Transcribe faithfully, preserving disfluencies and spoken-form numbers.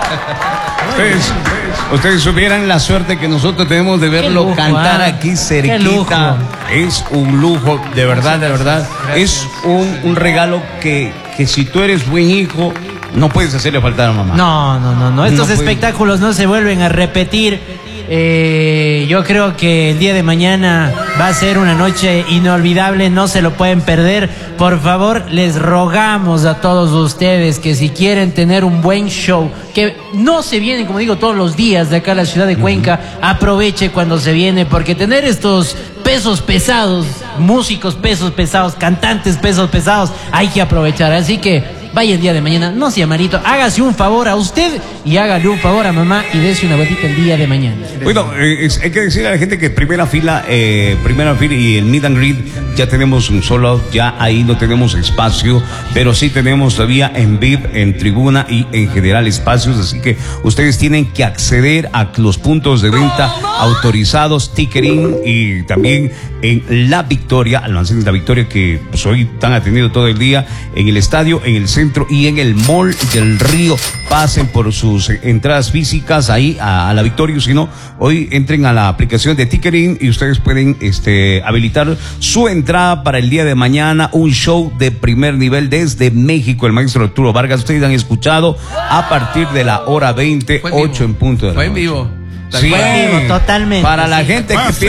Ustedes, ustedes supieran la suerte que nosotros tenemos de verlo lujo, cantar ah. aquí cerquita. Es un lujo, de verdad, de verdad. Es un, un regalo que, que si tú eres buen hijo, no puedes hacerle faltar a mamá. No, no, no, no. Estos No espectáculos no se vuelven a repetir. Eh, yo creo que el día de mañana va a ser una noche inolvidable, no se lo pueden perder. Por favor, les rogamos a todos ustedes que si quieren tener un buen show, que no se vienen, como digo, todos los días de acá a la ciudad de Cuenca, aproveche cuando se viene, porque tener estos pesos pesados, músicos pesos pesados, cantantes pesos pesados, hay que aprovechar. Así que vaya el día de mañana, no sea malito, hágase un favor a usted y hágale un favor a mamá y dése una vueltita el día de mañana. Bueno, eh, es, hay que decirle a la gente que primera fila, eh, primera fila y el meet and greet ya tenemos un solo, ya ahí no tenemos espacio, pero sí tenemos todavía en V I P, en tribuna y en general espacios, así que ustedes tienen que acceder a los puntos de venta autorizados, ticketing y también en La Victoria, almacén de La Victoria, que pues, hoy están atendidos todo el día, en el estadio, en el centro y en el Mall del Río. Pasen por sus entradas físicas ahí a, a La Victoria, si no, hoy entren a la aplicación de ticketing y ustedes pueden este, habilitar su entrada para el día de mañana, un show de primer nivel desde México, el maestro Arturo Vargas. Ustedes han escuchado a partir de la hora veinte, ocho en punto de la Fue en noche. vivo. Sí, Fue en vivo, totalmente. para la sí. gente que piensa